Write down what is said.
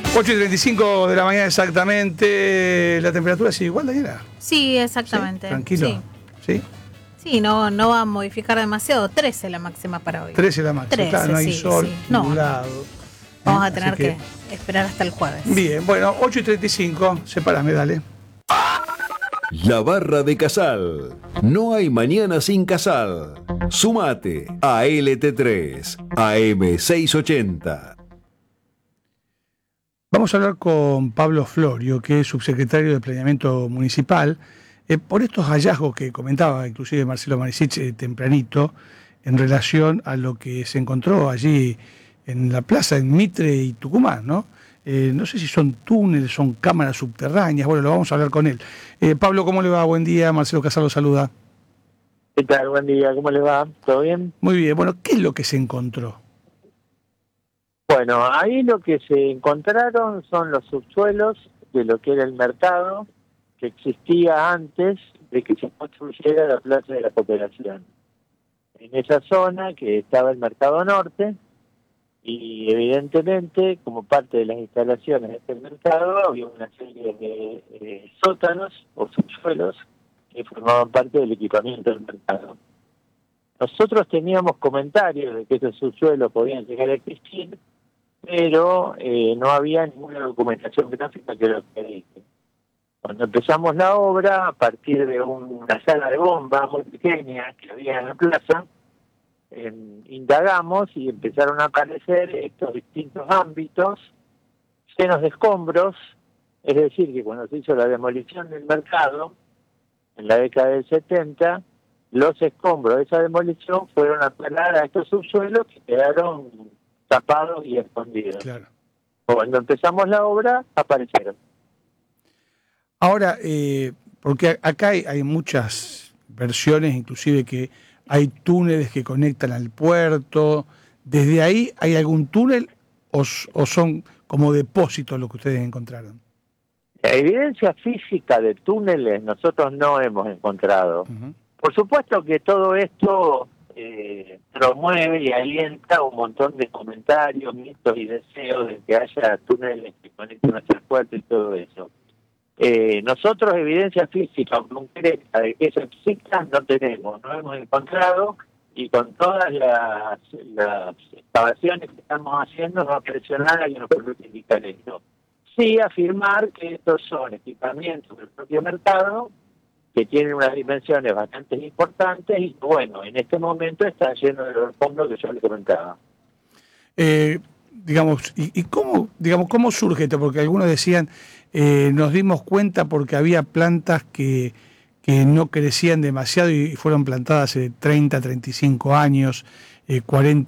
8:35 de la mañana exactamente. ¿La temperatura sigue igual, Daniela? Sí, exactamente. ¿Sí? ¿Tranquilo? ¿Sí? Sí, no va a modificar demasiado. 13 la máxima para hoy. 13 la máxima. 13, Claro, no hay sí, sol, sí. nublado. Vamos a tener que esperar hasta el jueves. Bien, bueno, 8:35. Separame, dale. La Barra de Casal. No hay mañana sin Casal. Sumate a LT3, AM680. Vamos a hablar con Pablo Florio, que es subsecretario de Planeamiento Municipal, por estos hallazgos que comentaba inclusive Marcelo Marisich tempranito, en relación a lo que se encontró allí en la plaza, en Mitre y Tucumán, ¿no? No sé si son túneles, son cámaras subterráneas, bueno, lo vamos a hablar con él. Pablo, ¿cómo le va? Buen día, Marcelo Casal lo saluda. ¿Qué tal? Buen día, ¿cómo le va? ¿Todo bien? Muy bien, bueno, ¿qué es lo que se encontró? Bueno, ahí lo que se encontraron son los subsuelos de lo que era el mercado que existía antes de que se construyera la Plaza de la Cooperación. En esa zona que estaba el Mercado Norte, y evidentemente, como parte de las instalaciones de este mercado, había una serie de sótanos o subsuelos que formaban parte del equipamiento del mercado. Nosotros teníamos comentarios de que esos subsuelos podían llegar a existir, pero no había ninguna documentación gráfica que lo acredite. Cuando empezamos la obra, a partir de una sala de bomba muy pequeña que había en la plaza, indagamos y empezaron a aparecer estos distintos ámbitos llenos de escombros, es decir, que cuando se hizo la demolición del mercado, en la década del 70, los escombros de esa demolición fueron a parar a estos subsuelos que quedaron tapados y escondidos. Claro. Cuando empezamos la obra, aparecieron. Ahora, porque acá hay muchas versiones, inclusive que hay túneles que conectan al puerto. ¿Desde ahí hay algún túnel o son como depósitos lo que ustedes encontraron? La evidencia física de túneles nosotros no hemos encontrado. Uh-huh. Por supuesto que todo esto promueve y alienta un montón de comentarios, mitos y deseos de que haya túneles que conecten hacia el puerto y todo eso. Nosotros evidencia física o concreta de que eso exista no tenemos, no hemos encontrado, y con todas las excavaciones que estamos haciendo no apareció nada que nos permita indicar esto. Sí afirmar que estos son equipamientos del propio mercado que tienen unas dimensiones bastante importantes y bueno, en este momento está lleno de los fondos que yo le comentaba. Digamos, ¿y cómo surge esto? Porque algunos decían, nos dimos cuenta porque había plantas que no crecían demasiado y fueron plantadas hace 30, 35 años, 40